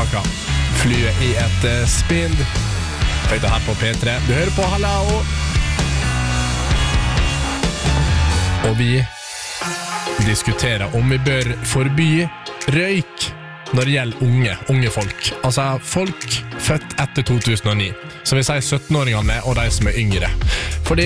klokka. Flyet I et spinn. Fikk det her på P3. Du hører på Hallo. Og vi diskuterer om vi bør forby røyk når det gjelder unge folk. Altså folk født etter 2009. Som vi sier 17-åringene og de som yngre. Fordi,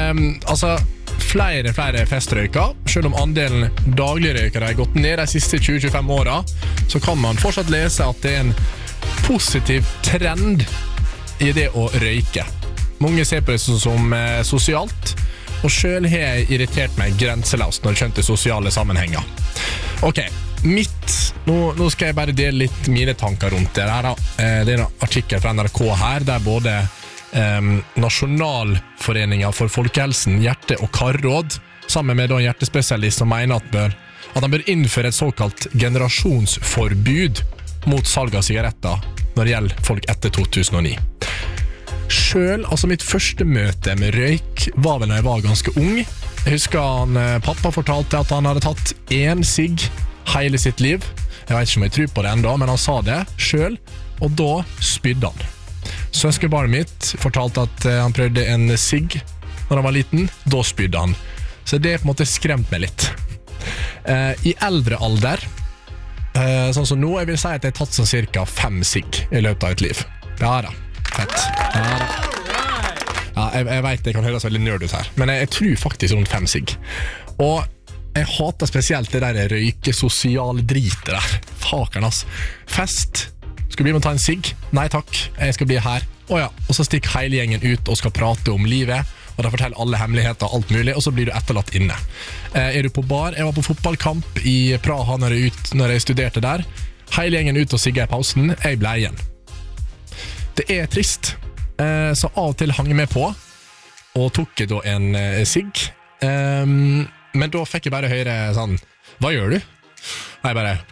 flere festrøyker, selv om andelen dagligrøykere har gått ned de siste 20-25 årene, så kan man fortsatt lese at det en positiv trend I det å røyke. Mange ser på det som sosialt, og selv har jeg irritert meg grenseløst når det kommer til sosiale sammenhenger. Ok, nå skal jeg bare dele litt mine tanker rundt det her da. Det en artikkel fra NRK her, der både Nasjonalforeningen for Folkehelsen, Hjerte- og Karråd, sammen med en hjertespesialist som mener at han bør innføre et såkalt generasjonsforbud mot salg av sigaretter når det gjelder folk etter 2009. Selv, mitt første møte med røyk var vel når jeg var ganske ung. Jeg husker pappa fortalte at han hadde tatt 1 sigg hele sitt liv. Jeg vet ikke om jeg tror på det enda, men han sa det selv, og da spydde han. Søskenbarnet mitt fortalte at han prøvde en sigg når han var liten, da spydde han. Så det på en måte skremt meg litt. I eldre alder, sånn som nå, jeg vil si at jeg har tatt sånn cirka 5 sigg I løpet av et liv. Ja da, fett. Ja da. Ja, jeg vet det kan høres veldig nerd ut her, men jeg tror faktisk rundt 5 sigg. Og jeg hater spesielt det der røyke-sosiale dritet der. Fakeren, ass. Fest. Skal du bli med å ta en sigg? Nei takk, jeg skal bli her. Åja, og så stikker hele gjengen ut og skal prate om livet, og da forteller alle hemmeligheter og alt mulig, og så blir du etterlatt inne. Du på bar? Jeg var på fotballkamp I Praha når jeg studerte der. Hele gjengen ut og sigget I pausen. Jeg ble igjen. Det trist. Så av og til hang jeg med på, og tok jeg da en sigg. Men da fikk jeg bare høre sånn, hva gjør du? Og jeg bare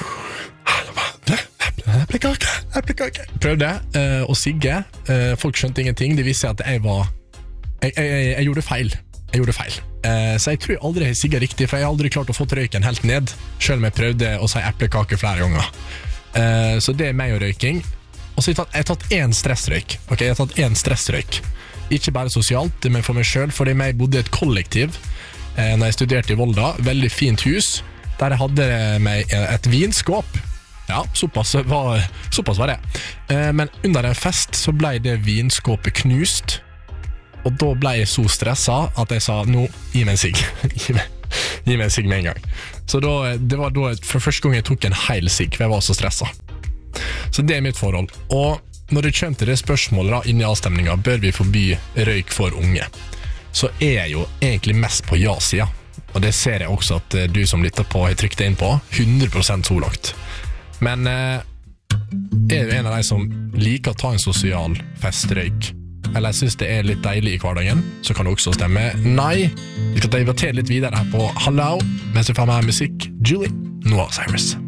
eplekake. Prøvde å sigge. Folk skjønte ingenting. De visste at jeg gjorde feil. Så jeg tror jeg aldri har sigget riktig, for jeg har aldri klart å få røyken helt ned, selv om jeg prøvde å si eplekake flere ganger. Så det meg og røyking. Og så har jeg tatt 1 stressrøyk. Ok, jeg har tatt 1 stressrøyk. Ikke bare sosialt, men for meg selv, fordi jeg bodde I et kollektiv når jeg studerte I Volda, veldig fint hus, der jeg hadde med et vinskåp. Ja, såpass var det. Men under en fest så ble det vinskåpet knust, og da ble jeg så stresset at jeg sa, nå, gi meg en sigg. Gi meg en sigg med en gang. Så det var da for første gang jeg tok en hel sigg, for jeg var så stresset. Så det mitt forhold. Og når det kommer til det spørsmålet da, inne I avstemningen, bør vi forby røyk for unge? Så jeg jo egentlig mest på ja-sida. Og det ser jeg også at du som lytter på har trykt inn på 100% så langt. Men du en av de som liker å ta en sosial festrøyk, eller synes det litt deilig I hverdagen, så kan du også stemme nei. Vi skal debattere litt videre her på Hallo, mens vi får med musikk. Julie, Noah Cyrus.